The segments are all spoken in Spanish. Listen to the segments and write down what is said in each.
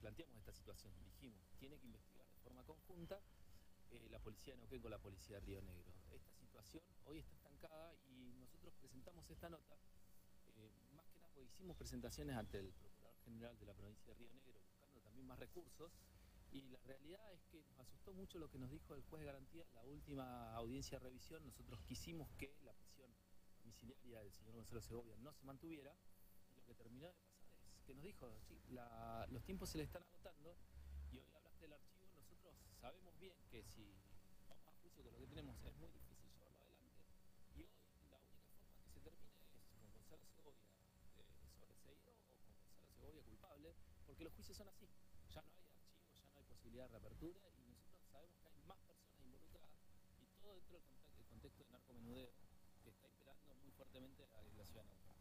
planteamos esta situación. Dijimos, tiene que investigar de forma conjunta la policía de Neuquén con la policía de Río Negro. Esta situación hoy está estancada y nosotros presentamos esta nota, más que nada porque hicimos presentaciones ante el Procurador General de la provincia de Río Negro, buscando también más recursos, y la realidad es que nos asustó mucho lo que nos dijo el juez de garantía en la última audiencia de revisión. Nosotros quisimos que la prisión domiciliaria del señor Gonzalo Segovia no se mantuviera, y lo que terminó de pasar es que nos dijo, sí, los tiempos se le están agotando, y hoy hablaste del archivo. Nosotros sabemos bien que si vamos a juicio con lo que tenemos es muy difícil llevarlo adelante, y hoy la única forma que se termine es con Gonzalo Segovia sobreseído o con Gonzalo Segovia culpable, porque los juicios son así, ya no hay archivo, ya no hay posibilidad de reapertura, y nosotros sabemos que hay más personas involucradas, y todo dentro del contexto de narcomenudeo que está imperando muy fuertemente en la ciudad de Neuquén.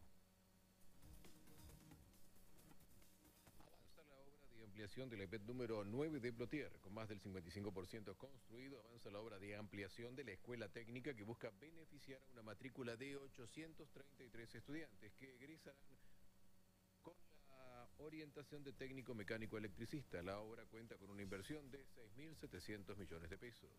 Avanza la obra de ampliación de la EPET número 9 de Plotier. Con más del 55% construido, avanza la obra de ampliación de la escuela técnica que busca beneficiar a una matrícula de 833 estudiantes que egresarán con la orientación de técnico mecánico electricista. La obra cuenta con una inversión de 6.700 millones de pesos.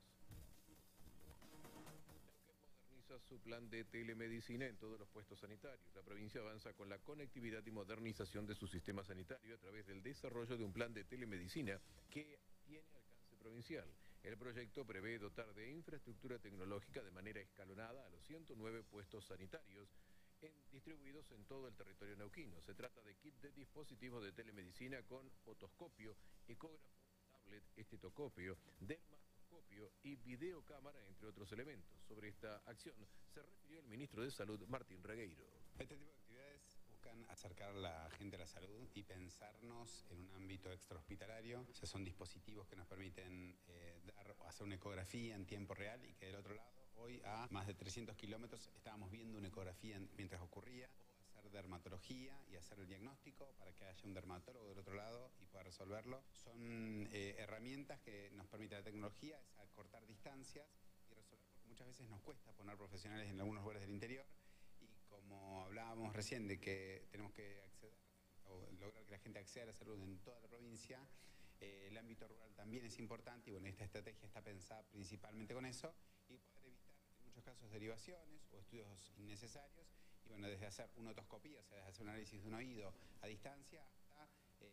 Moderniza su plan de telemedicina en todos los puestos sanitarios. La provincia avanza con la conectividad y modernización de su sistema sanitario a través del desarrollo de un plan de telemedicina que tiene alcance provincial. El proyecto prevé dotar de infraestructura tecnológica de manera escalonada a los 109 puestos sanitarios distribuidos en todo el territorio neuquino. Se trata de kit de dispositivos de telemedicina con otoscopio, ecógrafo, tablet, estetoscopio, dermatoscopio y videocámara, entre otros elementos. Sobre esta acción se refirió el ministro de Salud, Martín Regueiro. Este tipo de actividades buscan acercar a la gente a la salud y pensarnos en un ámbito extrahospitalario. O sea, son dispositivos que nos permiten dar o hacer una ecografía en tiempo real, y que del otro lado, hoy a más de 300 kilómetros, estábamos viendo una ecografía mientras ocurría, o hacer dermatología y hacer el diagnóstico para que haya un dermatólogo del otro lado y pueda resolverlo. Son herramientas que nos permite la tecnología, es acortar distancias y resolver, porque muchas veces nos cuesta poner profesionales en algunos lugares del interior. Y como hablábamos recién de que tenemos que acceder o lograr que la gente acceda a la salud en toda la provincia, el ámbito rural también es importante, y bueno, esta estrategia está pensada principalmente con eso, y poder evitar en muchos casos derivaciones o estudios innecesarios, y bueno, desde hacer una otoscopía, o sea, desde hacer un análisis de un oído a distancia, hasta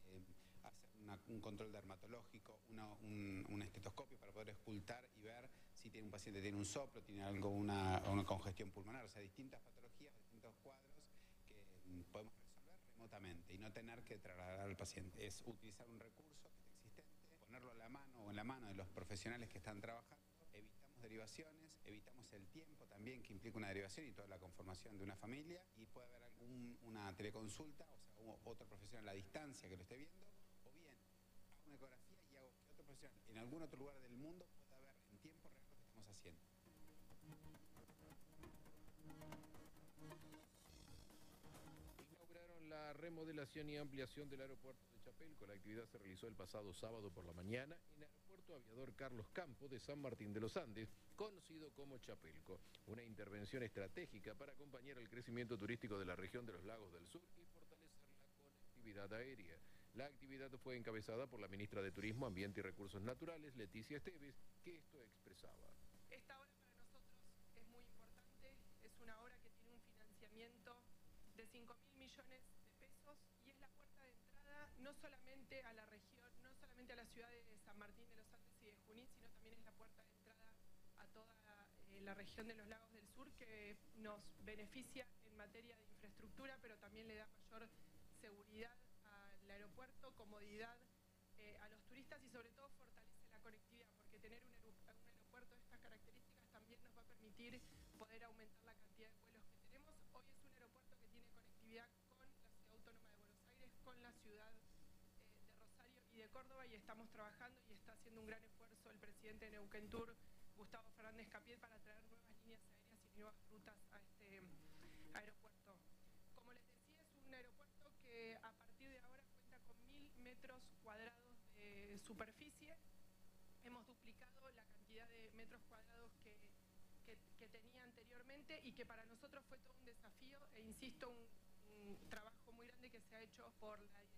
hacer un control dermatológico, un estetoscopio para poder escultar y ver si un paciente tiene un soplo, tiene una congestión pulmonar, o sea, distintas patologías, distintos cuadros que podemos resolver remotamente y no tener que trasladar al paciente. Es utilizar un recurso que está existente, ponerlo a la mano o en la mano de los profesionales que están trabajando. Evitamos derivaciones, evitamos el tiempo también que implica una derivación y toda la conformación de una familia, y puede haber una teleconsulta, o sea, otro profesional a la distancia que lo esté viendo, o bien hago una ecografía y hago que otro profesional en algún otro lugar del mundo pueda ver en tiempo real lo que estamos haciendo. Inauguraron la remodelación y ampliación del aeropuerto de Chapelco. La actividad se realizó el pasado sábado por la mañana en el aeropuerto aviador Carlos Campo de San Martín de los Andes, conocido como Chapelco. Una intervención estratégica para acompañar el crecimiento turístico de la región de los Lagos del Sur y fortalecer la conectividad aérea. La actividad fue encabezada por la ministra de Turismo, Ambiente y Recursos Naturales, Leticia Esteves, que esto expresaba. Esta obra para nosotros es muy importante, es una obra que tiene un financiamiento de 5.000 millones de pesos, y es la puerta de entrada no solamente a la región, no solamente a la ciudad de San Martín de los Andes y de Junín, sino también es la puerta de entrada a toda la región de los Lagos del Sur, que nos beneficia en materia de infraestructura, pero también le da mayor seguridad al aeropuerto, comodidad a los turistas, y sobre todo fortalece la conectividad, porque tener un aeropuerto de estas características también nos va a permitir poder aumentar la cantidad de vuelos que tenemos. Hoy es un aeropuerto que tiene conectividad con la Ciudad Autónoma de Buenos Aires, con la ciudad de Rosario y de Córdoba, y estamos trabajando y está haciendo un gran esfuerzo el presidente de Neuquén Tour, Gustavo Fernández Capiel, para traer nuevas líneas aéreas y nuevas rutas a este aeropuerto. Como les decía, es un aeropuerto que a partir de ahora cuenta con 1.000 metros cuadrados de superficie. Hemos duplicado la cantidad de metros cuadrados que tenía anteriormente, y que para nosotros fue todo un desafío, e insisto, un trabajo muy grande que se ha hecho por la